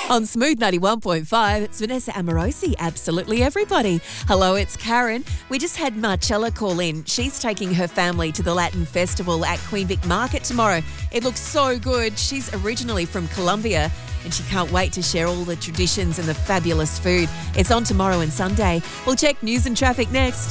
On Smooth 91.5, it's Vanessa Amorosi, absolutely everybody. Hello, it's Karen. We just had Marcella call in. She's taking her family to the Latin Festival at Queen Vic Market tomorrow. It looks so good. She's originally from Colombia and she can't wait to share all the traditions and the fabulous food. It's on tomorrow and Sunday. We'll check news and traffic next.